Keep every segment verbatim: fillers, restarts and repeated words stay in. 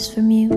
from you.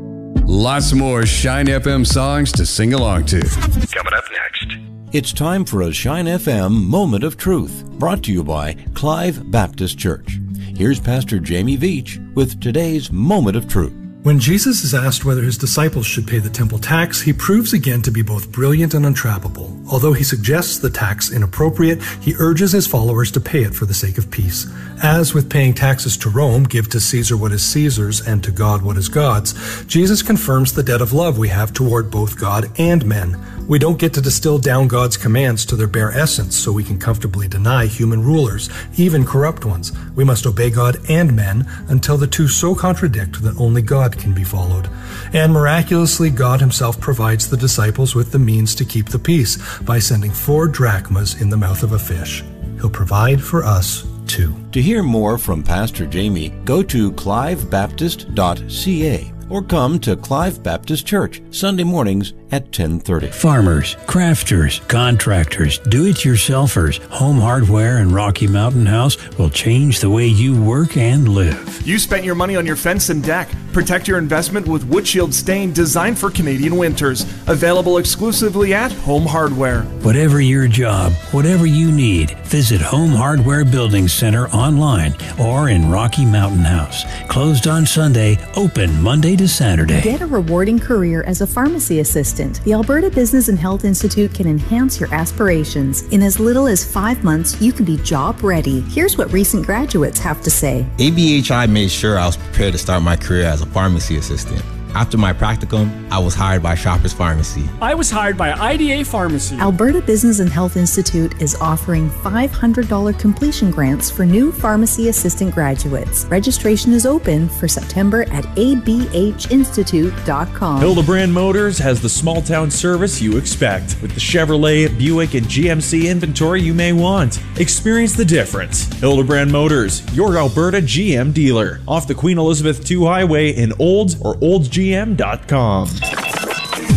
Lots more Shine F M songs to sing along to. Coming up next. It's time for a Shine F M Moment of Truth, brought to you by Clive Baptist Church. Here's Pastor Jamie Veach with today's Moment of Truth. When Jesus is asked whether his disciples should pay the temple tax, he proves again to be both brilliant and untrappable. Although he suggests the tax inappropriate, he urges his followers to pay it for the sake of peace. As with paying taxes to Rome, give to Caesar what is Caesar's and to God what is God's, Jesus confirms the debt of love we have toward both God and men. We don't get to distill down God's commands to their bare essence so we can comfortably deny human rulers, even corrupt ones. We must obey God and men until the two so contradict that only God can be followed. And miraculously, God himself provides the disciples with the means to keep the peace by sending four drachmas in the mouth of a fish. He'll provide for us too. To hear more from Pastor Jamie, go to clive baptist dot c a or come to Clive Baptist Church Sunday mornings at ten thirty. Farmers, crafters, contractors, do-it-yourselfers, Home Hardware and Rocky Mountain House will change the way you work and live. You spent your money on your fence and deck. Protect your investment with Wood Shield stain designed for Canadian winters. Available exclusively at Home Hardware. Whatever your job, whatever you need, visit Home Hardware Building Center online or in Rocky Mountain House. Closed on Sunday, open Monday to Saturday. Get a rewarding career as a pharmacy assistant. The Alberta Business and Health Institute can enhance your aspirations. In as little as five months, you can be job ready. Here's what recent graduates have to say. A B H I made sure I was prepared to start my career as a pharmacy assistant. After my practicum, I was hired by Shoppers Pharmacy. I was hired by I D A Pharmacy. Alberta Business and Health Institute is offering five hundred dollars completion grants for new pharmacy assistant graduates. Registration is open for September at a b h institute dot com. Hildebrand Motors has the small town service you expect with the Chevrolet, Buick, and G M C inventory you may want. Experience the difference. Hildebrand Motors, your Alberta G M dealer, off the Queen Elizabeth two Highway in Olds or olds g m dot com.